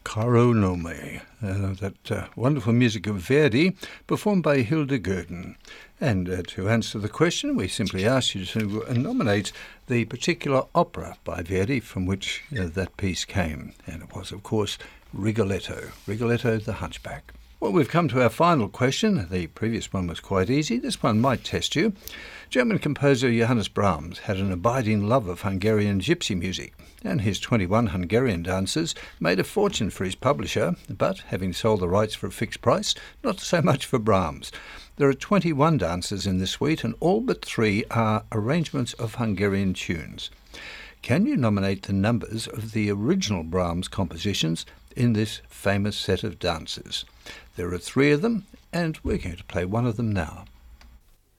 Caro Nome, that wonderful music of Verdi, performed by Hilda Gurdon. And to answer the question, we simply ask you to nominate the particular opera by Verdi from which that piece came. And it was, of course, Rigoletto, the Hunchback. Well, we've come to our final question. The previous one was quite easy. This one might test you. German composer Johannes Brahms had an abiding love of Hungarian gypsy music, and his 21 Hungarian dances made a fortune for his publisher, but having sold the rights for a fixed price, not so much for Brahms. There are 21 dances in this suite, and all but 3 are arrangements of Hungarian tunes. Can you nominate the numbers of the original Brahms compositions in this famous set of dances? There are 3 of them, and we're going to play one of them now.